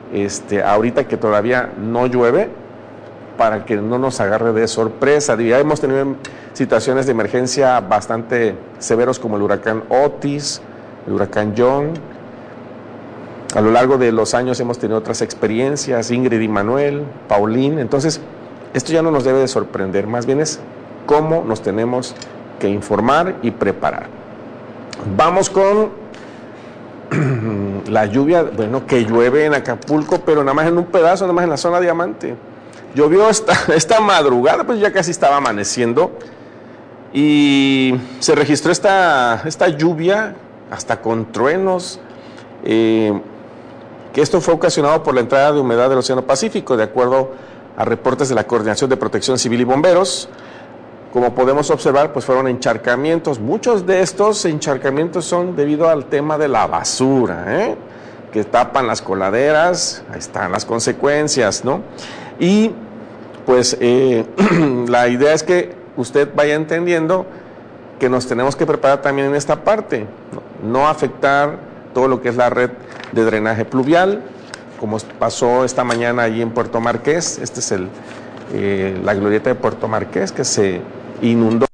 ahorita que todavía no llueve, para que no nos agarre de sorpresa. Ya hemos tenido situaciones de emergencia bastante severos como el huracán Otis, el huracán John. A lo largo de los años hemos tenido otras experiencias, Ingrid y Manuel, Paulín. Entonces, esto ya no nos debe de sorprender, más bien es cómo nos tenemos que informar y preparar. Vamos con la lluvia, bueno, que llueve en Acapulco, pero nada más en un pedazo, nada más en la zona Diamante. Llovió esta madrugada, pues ya casi estaba amaneciendo, y se registró esta lluvia, hasta con truenos, que esto fue ocasionado por la entrada de humedad del Océano Pacífico, de acuerdo a reportes de la Coordinación de Protección Civil y Bomberos. Como podemos observar, pues fueron encharcamientos. Muchos de estos encharcamientos son debido al tema de la basura, que tapan las coladeras. Ahí están las consecuencias, ¿no? Y pues la idea es que usted vaya entendiendo que nos tenemos que preparar también en esta parte, no afectar todo lo que es la red de drenaje pluvial, como pasó esta mañana allí en Puerto Marqués. Este es la glorieta de Puerto Marqués, que se inundó